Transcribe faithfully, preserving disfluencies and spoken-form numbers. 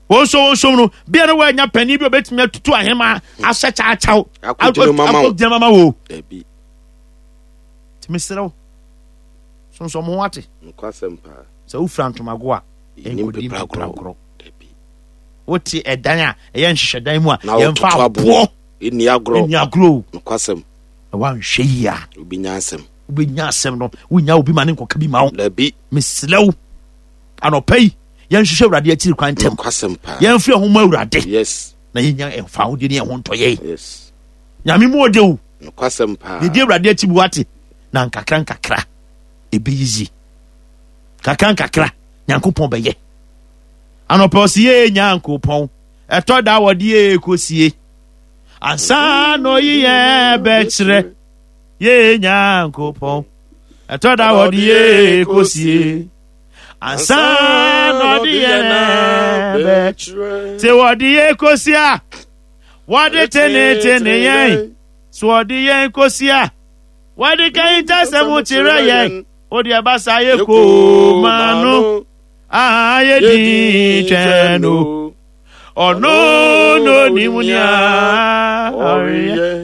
also also no be no way nya pani bi obetimi atutu ahema ahye cha chaw akọ mama wo ebi timisero so so mo wate nkwasem pa so u frantomago a enkodi prakro ebi woti edan a eye nhyedan mu a ye mfa abo eni agro eni agro nkwasem wan hweyia obi nyasem obi nyasem no wonya obi mane nkoka bi ma wo ebi mislew anopai ye nhwehwe awurade akiri kwantem nkwasem pa ye mfiri ho ma awurade yes na yenya emfa ho de ne ho ntoye yes nyame mu odewu nkwasem pa de de awurade akiri wate na nkakra nkakra ebeyizi kakra nkakra nyankopon beye anoposie nyankopon eto da wode ekosie ansa no ye bechre ye nyankopon eto da wode ekosie ansa no de bechre te wode ekosia wode tene tene yen so wode ekosia wode kaita semu tire yen odi abasa ye ko manu ah ye di cheno ono no ni munia